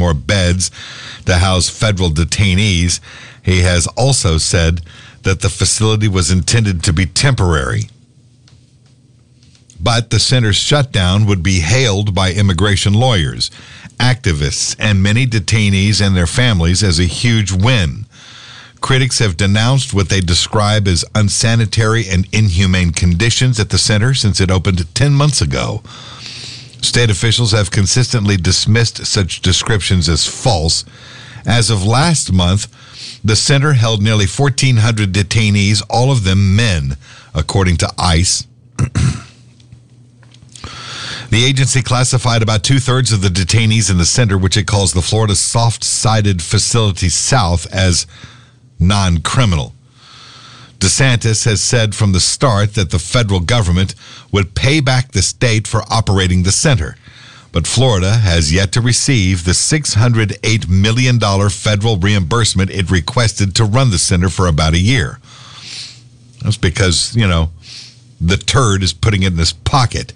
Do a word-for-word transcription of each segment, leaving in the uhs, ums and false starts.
more beds to house federal detainees. He has also said that the facility was intended to be temporary. But the center's shutdown would be hailed by immigration lawyers, activists, and many detainees and their families as a huge win. Critics have denounced what they describe as unsanitary and inhumane conditions at the center since it opened ten months ago. State officials have consistently dismissed such descriptions as false. As of last month, the center held nearly fourteen hundred detainees, all of them men, according to ICE. The agency classified about two-thirds of the detainees in the center, which it calls the Florida Soft-Sided Facility South, as non-criminal. DeSantis has said from the start that the federal government would pay back the state for operating the center. But Florida has yet to receive the six hundred eight million dollars federal reimbursement it requested to run the center for about a year. That's because, you know, the turd is putting it in his pocket.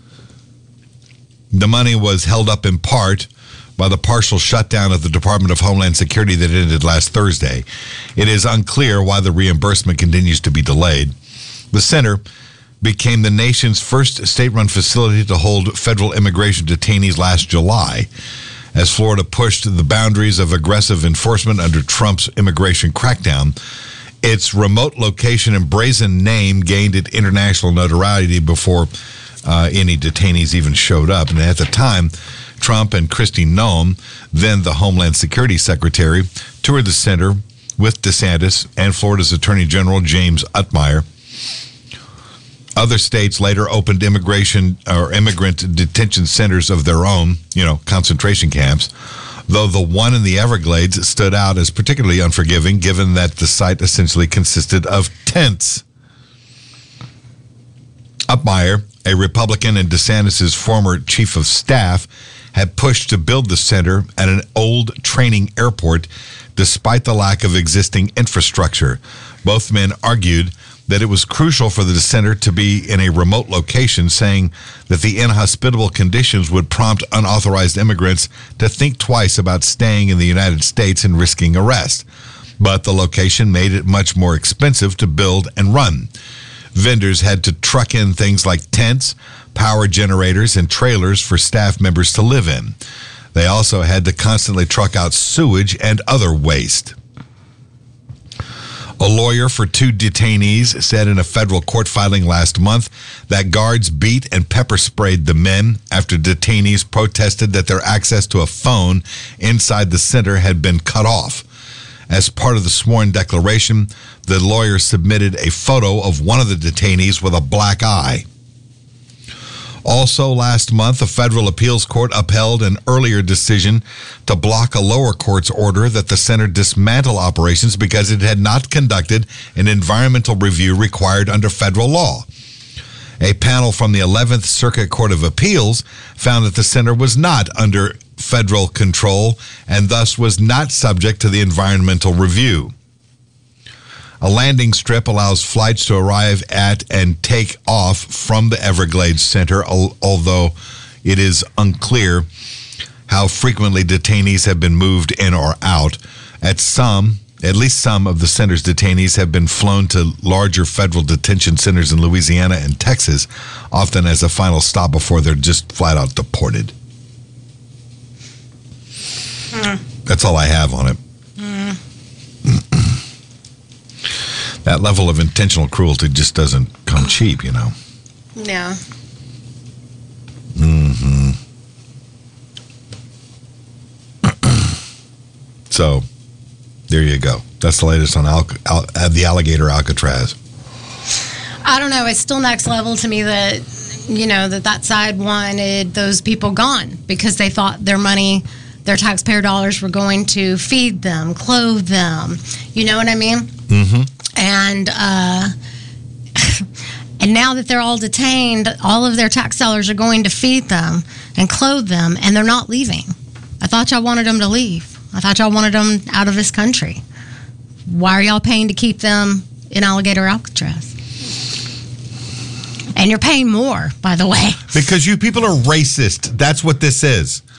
The money was held up in part by the partial shutdown of the Department of Homeland Security that ended last Thursday. It is unclear why the reimbursement continues to be delayed. The center became the nation's first state-run facility to hold federal immigration detainees last July, as Florida pushed the boundaries of aggressive enforcement under Trump's immigration crackdown. Its remote location and brazen name gained it international notoriety before uh, any detainees even showed up. And at the time, Trump and Kristi Noem, then the Homeland Security Secretary, toured the center with DeSantis and Florida's Attorney General James Utmeyer. Other states later opened immigration or immigrant detention centers of their own, you know, concentration camps, though the one in the Everglades stood out as particularly unforgiving, given that the site essentially consisted of tents. Utmeyer, a Republican and DeSantis' former chief of staff, had pushed to build the center at an old training airport despite the lack of existing infrastructure. Both men argued that it was crucial for the center to be in a remote location, saying that the inhospitable conditions would prompt unauthorized immigrants to think twice about staying in the United States and risking arrest. But the location made it much more expensive to build and run. Vendors had to truck in things like tents, power generators, and trailers for staff members to live in. They also had to constantly truck out sewage and other waste. A lawyer for two detainees said in a federal court filing last month that guards beat and pepper sprayed the men after detainees protested that their access to a phone inside the center had been cut off. As part of the sworn declaration, the lawyer submitted a photo of one of the detainees with a black eye. Also last month, a federal appeals court upheld an earlier decision to block a lower court's order that the center dismantle operations because it had not conducted an environmental review required under federal law. A panel from the eleventh Circuit Court of Appeals found that the center was not under federal control and thus was not subject to the environmental review. A landing strip allows flights to arrive at and take off from the Everglades Center, although it is unclear how frequently detainees have been moved in or out. At some, at least some of the center's detainees have been flown to larger federal detention centers in Louisiana and Texas, often as a final stop before they're just flat out deported. Mm. That's all I have on it. Mm. That level of intentional cruelty just doesn't come cheap, you know. Yeah. Mm-hmm. So, there you go. That's the latest on Al- Al- the alligator Alcatraz. I don't know. It's still next level to me that, you know, that that side wanted those people gone because they thought their money, their taxpayer dollars were going to feed them, clothe them. You know what I mean? Mm-hmm. And uh, and now that they're all detained, all of their tax dollars are going to feed them and clothe them, and they're not leaving. I thought y'all wanted them to leave. I thought y'all wanted them out of this country. Why are y'all paying to keep them in Alligator Alcatraz? And you're paying more, by the way. Because you people are racist. That's what this is.